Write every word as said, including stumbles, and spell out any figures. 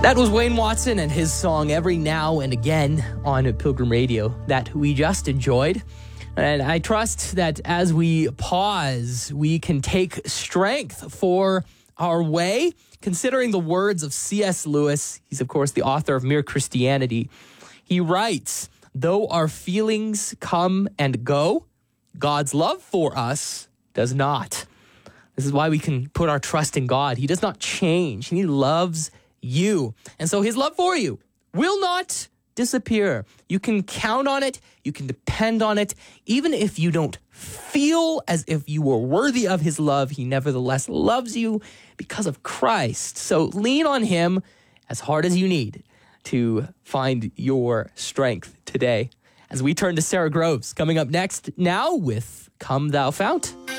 That was Wayne Watson and his song Every Now and Again on Pilgrim Radio that we just enjoyed. And I trust that as we pause, we can take strength for our way, considering the words of C S Lewis. He's, of course, the author of Mere Christianity. He writes, "Though our feelings come and go, God's love for us does not." This is why we can put our trust in God. He does not change. He loves you. And so his love for you will not disappear. You can count on it. You can depend on it. Even if you don't feel as if you were worthy of his love, he nevertheless loves you because of Christ. So lean on him as hard as you need to find your strength today. As we turn to Sarah Groves coming up next now with Come Thou Fount.